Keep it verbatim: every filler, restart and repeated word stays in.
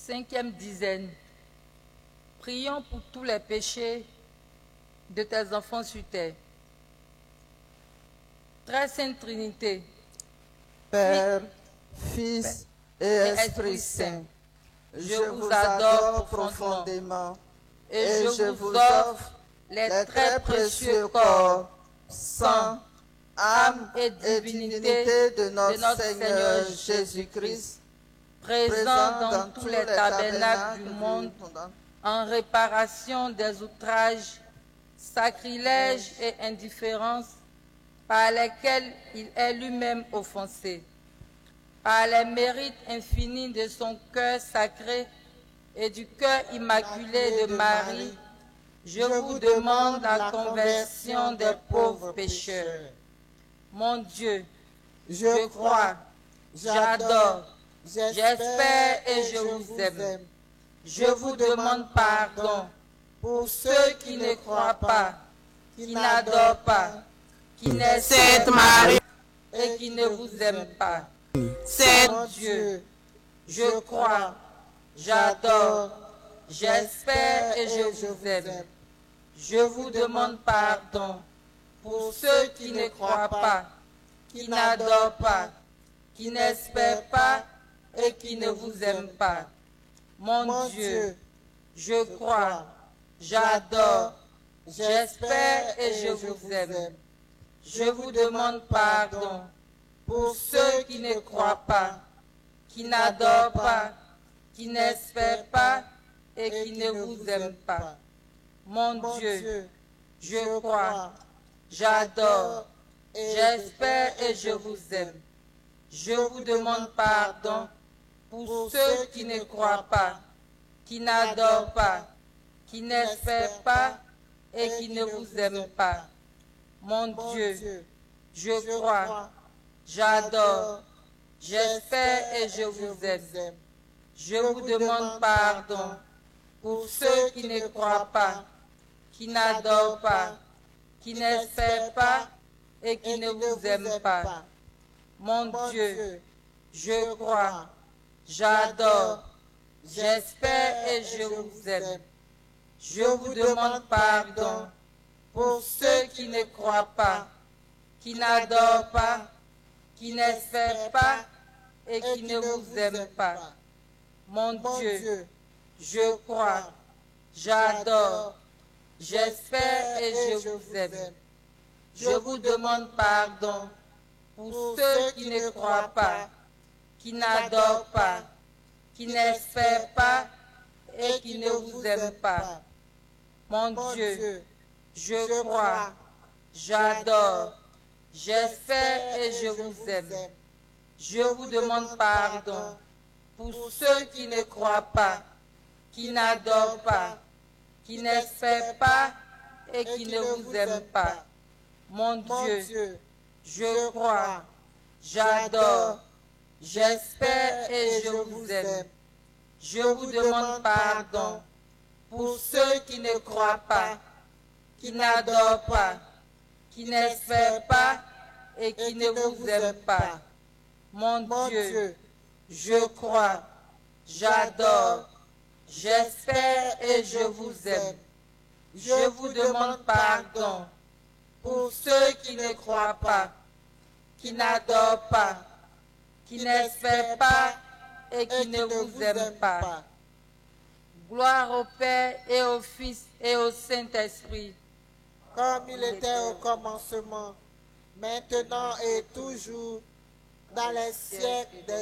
Cinquième dizaine. Prions pour tous les péchés de tes enfants sur terre. Très Sainte Trinité, Père, Fils et Esprit Saint, je vous adore profondément et je vous offre les très précieux corps, sang, âme et divinité de notre Seigneur Jésus-Christ, présent dans tous les tabernacles du monde, en réparation des outrages, sacrilèges et indifférences par lesquels il est lui-même offensé. Par les mérites infinis de son cœur sacré et du cœur immaculé de Marie, je vous demande la conversion des pauvres pécheurs. Mon Dieu, je crois, j'adore, j'espère et je vous aime. Je vous demande pardon pour ceux qui ne croient pas, qui n'adorent pas, qui n'espèrent pas et qui ne vous aiment pas. Mon Dieu, je crois, j'adore, j'espère et je vous aime. Je vous demande pardon pour ceux qui ne croient pas, qui n'adorent pas, qui n'espèrent pas et qui ne vous aiment pas. Mon Dieu, je crois, j'adore, j'espère et je vous aime. Je vous demande pardon pour ceux qui ne croient pas, qui n'adorent pas, qui n'espèrent pas et qui ne vous aiment pas. Mon Dieu, je crois, j'adore, j'espère et je vous aime. Je vous demande pardon pour ceux qui ne croient pas, qui n'adorent pas, qui n'espèrent pas et qui ne vous aiment pas. Mon Dieu, je crois, j'adore, j'espère et je vous aime. Je vous demande pardon pour ceux qui ne croient pas, qui n'adorent pas, qui n'espèrent pas et qui ne vous aiment pas. Mon Dieu, je crois, j'adore, j'espère et je vous aime. Je vous demande pardon pour ceux qui ne croient pas, qui n'adorent pas, qui n'espèrent pas et qui ne vous aiment pas. Mon Dieu, je crois, j'adore, j'espère et je vous aime. Je vous demande pardon pour ceux qui ne croient pas, qui n'adorent pas, qui n'espèrent pas et qui ne vous aiment pas. Mon Dieu, je crois, j'adore, j'espère et je vous aime. Je vous demande pardon pour ceux qui ne croient pas, qui n'adorent pas, qui n'espèrent pas et qui ne vous aiment pas. Mon Dieu, je crois, j'adore, j'espère et je vous aime. Je vous demande pardon pour ceux qui ne croient pas, qui n'adorent pas, qui n'espèrent pas et qui ne vous aiment pas. Mon Dieu, je crois, j'adore, j'espère et je vous aime. Je vous demande pardon pour ceux qui ne croient pas, qui n'adorent pas, qui n'espèrent pas et qui ne vous aiment pas. Gloire au Père et au Fils et au Saint-Esprit, comme il était au commencement, maintenant et toujours, dans les siècles des